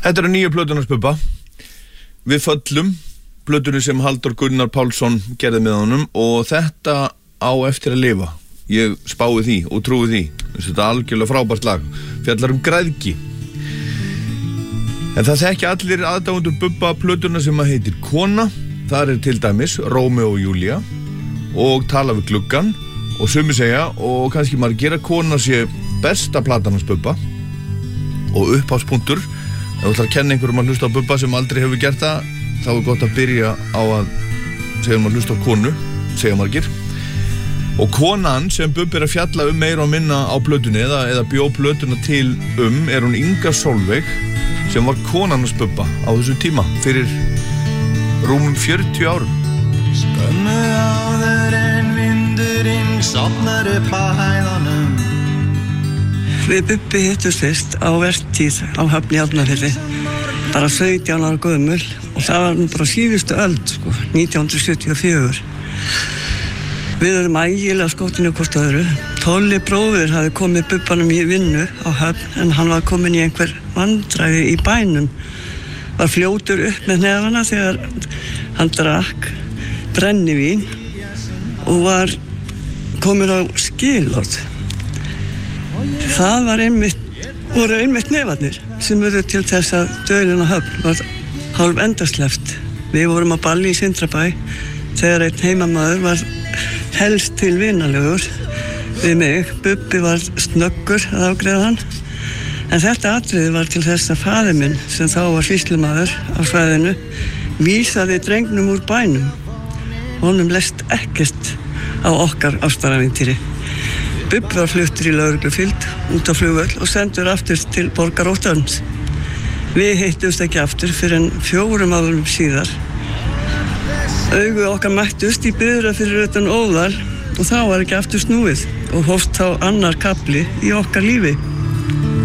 Þetta nýju plötuna Bubba. Við föllum, plötunni sem Halldór Gunnar Pálsson gerði með honum og þetta á eftir að lifa. Ég spái því og trúi því. Þetta algjörlega frábært lag. Fjallar græðgi. En það þekki allir aðdáendur Bubba plötuna sem heitir Kona. Þar til dæmis Rómeó og Júlía og Tala við gluggann og sumir segja og kannski margir að Kona sé besta platan hans Bubba og upphafspunktur. Ef þú ætlar að kenna einhverjum að hlusta á Bubba sem aldrei hefur gert það, þá gott að byrja á að segja að hlusta á Konu, segja margir. Og konan sem Bubbi að fjalla meira og minna á plötunni eða bjó plötuna til er hún Inga Sólveig sem var konan hans Bubba á þessum tíma fyrir rúmum 40 árum. Skömmu áður en vindurinn sofnar upp á hæðunum. Við Bubbi hittust fyrst á vertíð á Höfn í Hafnarfirði, bara 17 ára gömul og það var bara síðustu öld, 1974. Við erum ægilega skotinu hvort öðru. Tolli bróðir hafði komið Bubbanum í vinnu á Höfn en hann var komin í einhver vandræði í bænum. Var fljótur upp með nefana þegar hann drakk brennivín og var komin á skilorð. Það voru einmitt nefarnir sem voru til þess að dvölin á Höfn var hálf endasleppt. Við vorum á balli í Sindrabæ þegar einn heimamaður var helst til vinalegur við mig. Bubbi var snöggur að afgreiða hann. En þetta atriði var til þess að faðir minn, sem þá var sýslumaður á svæðinu, vísaði drengnum úr bænum. Honum leist ekkert á okkar ástarævintýri. Bubbi var fluttur í lögreglufylgd út á flugvöll og sendur aftur til borgaróttans. Við hittumst ekki aftur fyrir en 4 árum síðar. Augu okkar mættust í biðra fyrir utan Óðal og þá var ekki aftur snúið og hófst þá annar kafli í okkar lífi.